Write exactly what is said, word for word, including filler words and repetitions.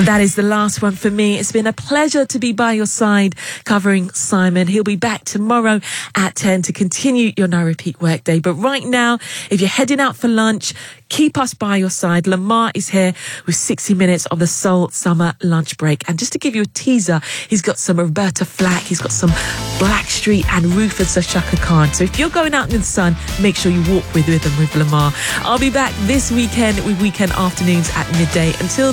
And that is the last one for me. It's been a pleasure to be by your side covering Simon. He'll be back tomorrow at ten to continue your No Repeat workday. But right now, if you're heading out for lunch, keep us by your side. Lamar is here with sixty minutes of the Soul Summer lunch break. And just to give you a teaser, he's got some Roberta Flack, he's got some Blackstreet and Rufus Chaka Khan. So if you're going out in the sun, make sure you walk with rhythm with Lamar. I'll be back this weekend with Weekend Afternoons at midday. Until